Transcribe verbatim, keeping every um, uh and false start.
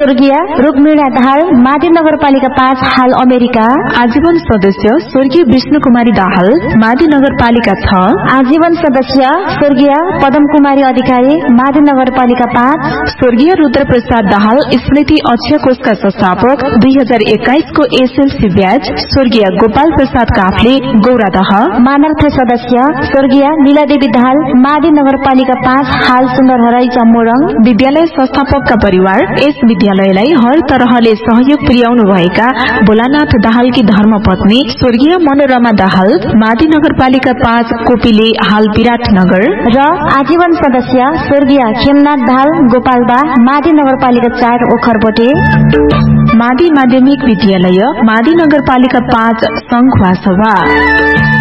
स्वर्गीय रुक्मिणी दाहाल मादी नगरपालिका पाँच हाल अमेरिका। आजीवन सदस्य स्वर्गीय विष्णु कुमारी दाहाल मादी नगरपालिका छ। आजीवन सदस्य स्वर्गीय पदम कुमारी अधिकारी मादी नगरपालिका पाँच। स्वर्गीय रुद्र प्रसाद दाहाल स्मृति अक्षय कोषका संस्थापक दुई हजार एक्काइस को एसएलसी ब्याज। स्वर्गीय गोपाल प्रसाद काफले गौरादह। मानर्थ सदस्य स्वर्गीय लीलादेवी दाहाल मादी नगरपालिका पाँच हाल सुन्दरहराई चम्मोरङ। विद्यालय संस्थापकका परिवार यस विद्यालयलाई हर तरहले सहयोग पुर्याउनु भएका भोलानाथ दाहालकी धर्मपत्नी स्वर्गीय मनोरमा दाहाल मादी नगरपालिका पाँच कोपिले हाल विराटनगर। र आजीवन सदस्य स्वर्गीय खेमनाथ दाहाल गोपालबा मादी नगरपालिका चार ओखरबोटे। मादी माध्यमिक विद्यालय मादी नगरपालिका पाँच संखुवासभा।